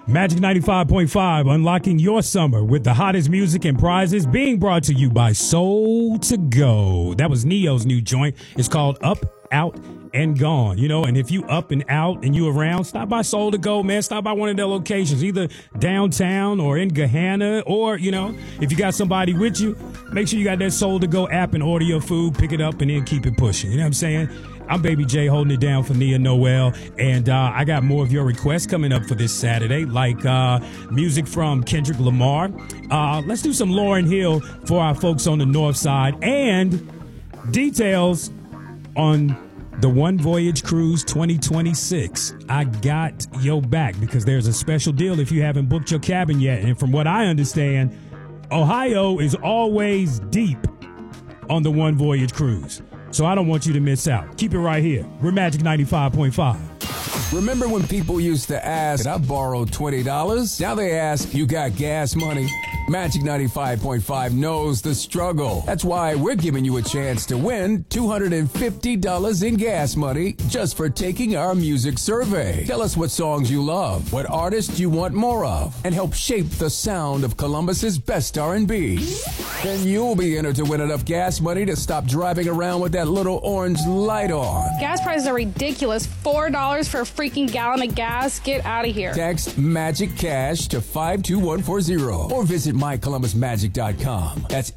Magic 95.5, unlocking your summer with the hottest music and prizes, being brought to you by Soul to Go. That was Neo's new joint. It's called Up, Out, and Gone. You know, and if you up and out and you around, stop by Soul to Go, man. Stop by one of their locations, either downtown or in Gahanna, or, you know, if you got somebody with you, make sure you got that Soul to Go app and order your food, pick it up, and then keep it pushing. You know what I'm saying? I'm Baby J holding it down for Nia Noel, and I got more of your requests coming up for this Saturday, like music from Kendrick Lamar. Let's do some Lauryn Hill for our folks on the north side, and details on the One Voyage Cruise 2026. I got your back because there's a special deal if you haven't booked your cabin yet, and from what I understand, Ohio is always deep on the One Voyage Cruise. So I don't want you to miss out. Keep it right here. We're Magic 95.5. Remember when people used to ask, I borrowed $20? Now they ask, you got gas money? Magic 95.5 knows the struggle. That's why we're giving you a chance to win $250 in gas money just for taking our music survey. Tell us what songs you love, what artists you want more of, and help shape the sound of Columbus's best R&B. Then you'll be entered to win enough gas money to stop driving around with that little orange light on. Gas prices are ridiculous. $4 for a freaking gallon of gas? Get out of here. Text Magic Cash to 52140 or visit mycolumbusmagic.com. That's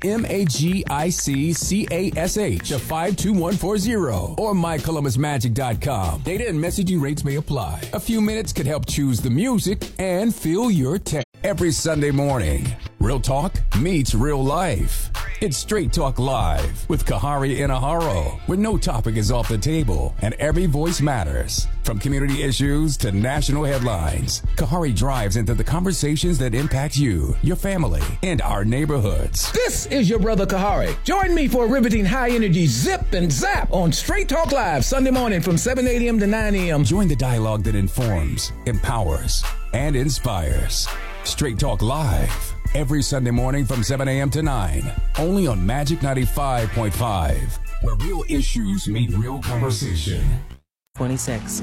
MAGICCASH to 52140 or mycolumbusmagic.com. Data and messaging rates may apply. A few minutes could help choose the music and fill your tank. Every Sunday morning, real talk meets real life. It's Straight Talk Live with Kahari Inaharo, where no topic is off the table and every voice matters. From community issues to national headlines, Kahari drives into the conversations that impact you, your family, and our neighborhoods. This is your brother Kahari. Join me for a riveting high-energy zip and zap on Straight Talk Live Sunday morning from 7 a.m. to 9 a.m. Join the dialogue that informs, empowers, and inspires. Straight Talk Live, every Sunday morning from 7 a.m. to 9, only on Magic 95.5, where real issues meet real conversation. 26.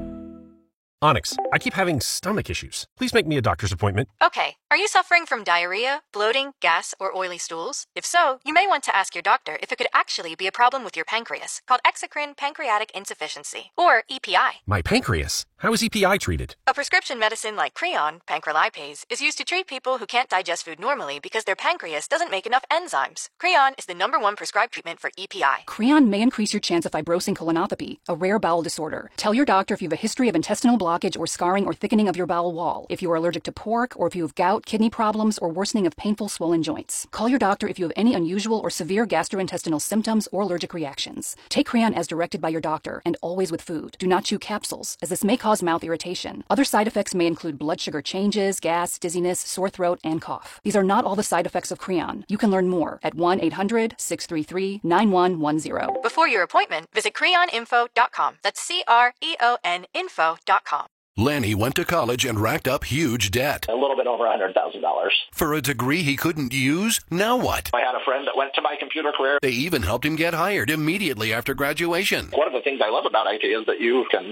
Onyx, I keep having stomach issues. Please make me a doctor's appointment. Okay. Are you suffering from diarrhea, bloating, gas, or oily stools? If so, you may want to ask your doctor if it could actually be a problem with your pancreas, called exocrine pancreatic insufficiency, or EPI. My pancreas? How is EPI treated? A prescription medicine like Creon, pancrelipase, is used to treat people who can't digest food normally because their pancreas doesn't make enough enzymes. Creon is the #1 prescribed treatment for EPI. Creon may increase your chance of fibrosing colonopathy, a rare bowel disorder. Tell your doctor if you have a history of intestinal blockage or scarring or thickening of your bowel wall, if you are allergic to pork, or if you have gout, kidney problems, or worsening of painful swollen joints. Call your doctor if you have any unusual or severe gastrointestinal symptoms or allergic reactions. Take Creon as directed by your doctor, and always with food. Do not chew capsules, as this may cause mouth irritation. Other side effects may include blood sugar changes, gas, dizziness, sore throat, and cough. These are not all the side effects of Creon. You can learn more at 1-800-633-9110. Before your appointment, visit creoninfo.com. That's CREON info.com. Lanny went to college and racked up huge debt. A little bit over $100,000. For a degree he couldn't use? Now what? I had a friend that went to my computer career. They even helped him get hired immediately after graduation. One of the things I love about IT is that you can